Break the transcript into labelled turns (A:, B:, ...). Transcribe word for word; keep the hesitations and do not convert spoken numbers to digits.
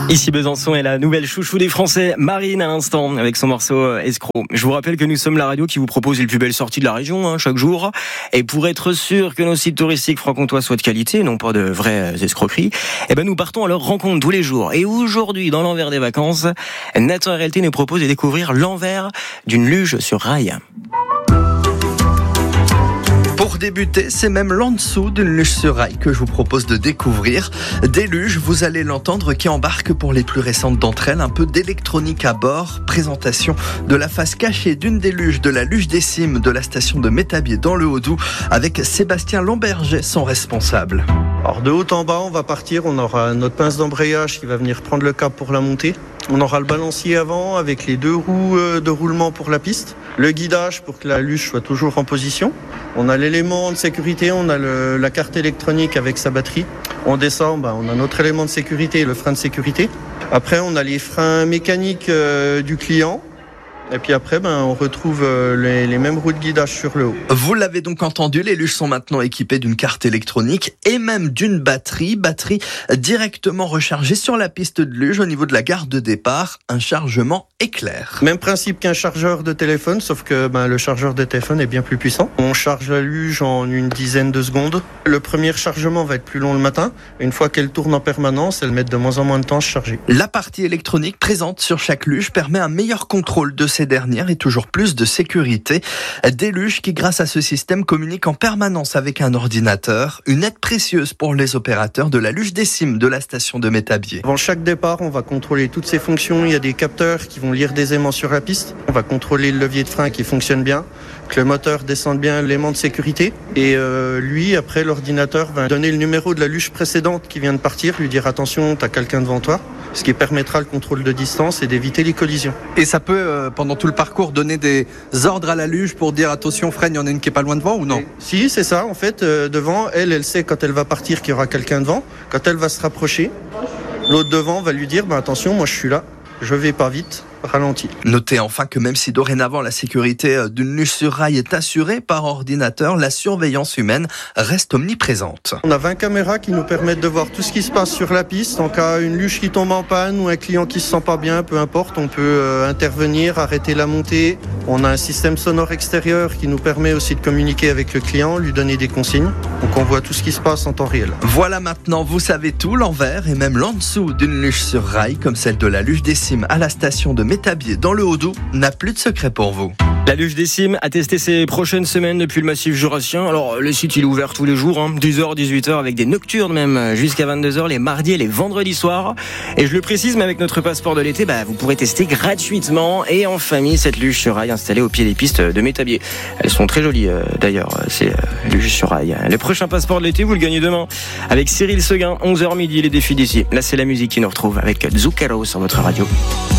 A: Ici Besançon est la nouvelle chouchou des Français, Marine à l'instant, avec son morceau Escroc. Je vous rappelle que nous sommes la radio qui vous propose les plus belles sorties de la région, hein, chaque jour. Et pour être sûr que nos sites touristiques franc-comtois soient de qualité, non pas de vraies escroqueries, eh ben nous partons à leur rencontre tous les jours. Et aujourd'hui, dans l'envers des vacances, Nathan R L T nous propose de découvrir l'envers d'une luge sur rail.
B: Pour débuter, c'est même l'en dessous d'une luge sur rail que je vous propose de découvrir. Des luges, vous allez l'entendre, qui embarquent pour les plus récentes d'entre elles un peu d'électronique à bord. Présentation de la face cachée d'une des luges de la luge des Cimes de la station de Métabier dans le Haut-Doubs avec Sébastien Lamberger, son responsable.
C: Alors de haut en bas, on va partir, on aura notre pince d'embrayage qui va venir prendre le câble pour la montée. On aura le balancier avant avec les deux roues de roulement pour la piste. Le guidage pour que la luge soit toujours en position. On a l'élément de sécurité, on a le, la carte électronique avec sa batterie. On descend, ben, on a notre élément de sécurité, le frein de sécurité. Après, on a les freins mécaniques euh, du client. Et puis après, ben, on retrouve les, les mêmes roues de guidage sur le haut.
B: Vous l'avez donc entendu, les luges sont maintenant équipées d'une carte électronique et même d'une batterie. Batterie directement rechargée sur la piste de luge au niveau de la gare de départ. Un chargement éclair.
C: Même principe qu'un chargeur de téléphone, sauf que ben, le chargeur de téléphone est bien plus puissant. On charge la luge en une dizaine de secondes. Le premier chargement va être plus long le matin. Une fois qu'elle tourne en permanence, elle met de moins en moins de temps à se charger.
B: La partie électronique présente sur chaque luge permet un meilleur contrôle de ces dernières et toujours plus de sécurité. Des luges qui, grâce à ce système, communiquent en permanence avec un ordinateur. Une aide précieuse pour les opérateurs de la luge des Cimes de la station de Métabier.
C: Avant chaque départ, on va contrôler toutes ces fonctions. Il y a des capteurs qui vont lire des aimants sur la piste. On va contrôler le levier de frein qui fonctionne bien, que le moteur descende bien l'aimant de sécurité. Et euh, lui, après, l'ordinateur va donner le numéro de la luge précédente qui vient de partir, lui dire attention, t'as quelqu'un devant toi, ce qui permettra le contrôle de distance et d'éviter les collisions.
D: Et ça peut, euh, pendant tout le parcours, donner des ordres à la luge pour dire attention, freine, il y en a une qui est pas loin devant ou non?
C: Et, Si, c'est ça. En fait, euh, devant, elle, elle sait quand elle va partir qu'il y aura quelqu'un devant. Quand elle va se rapprocher, l'autre devant va lui dire bah, attention, moi je suis là, je vais pas vite. Ralenti.
B: Notez enfin que même si dorénavant la sécurité d'une luge sur rail est assurée par ordinateur, la surveillance humaine reste omniprésente.
C: On a vingt caméras qui nous permettent de voir tout ce qui se passe sur la piste. En cas une luge qui tombe en panne ou un client qui se sent pas bien, peu importe, on peut euh, intervenir, arrêter la montée. On a un système sonore extérieur qui nous permet aussi de communiquer avec le client, lui donner des consignes. Donc on voit tout ce qui se passe en temps réel.
B: Voilà, maintenant vous savez tout, l'envers et même l'en dessous d'une luge sur rail comme celle de la luge des Cimes à la station de Métabier dans le Haut-Doubs n'a plus de secret pour vous.
A: La luge des Cimes a testé ses prochaines semaines depuis le massif jurassien. Alors le site il est ouvert tous les jours, hein, dix heures, dix-huit heures avec des nocturnes même jusqu'à vingt-deux heures les mardis et les vendredis soirs. Et je le précise, mais avec notre passeport de l'été, bah, vous pourrez tester gratuitement et en famille cette luge sur rail installée au pied des pistes de Métabier. Elles sont très jolies euh, d'ailleurs, ces euh, luges sur rail. Le prochain passeport de l'été, vous le gagnez demain avec Cyril Seguin, onze heures midi, les défis d'ici. Là c'est la musique qui nous retrouve avec Zucchero sur votre radio.